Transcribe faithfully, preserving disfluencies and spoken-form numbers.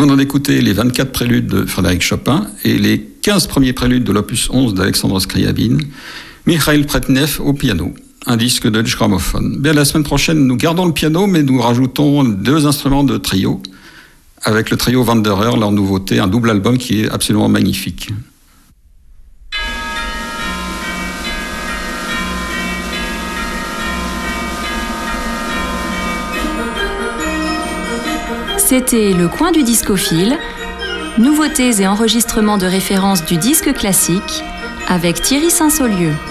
Nous venons d'écouter les vingt-quatre préludes de Frédéric Chopin et les quinze premiers préludes de l'opus onze d'Alexandre Scriabine, Mikhail Pletnev au piano, un disque de Deutsche Grammophon. Bien, la semaine prochaine, nous gardons le piano, mais nous rajoutons deux instruments de trio, avec le trio Wanderer, leur nouveauté, un double album qui est absolument magnifique. C'était Le Coin du Discophile, nouveautés et enregistrements de référence du disque classique avec Thierry Saint-Saulieu.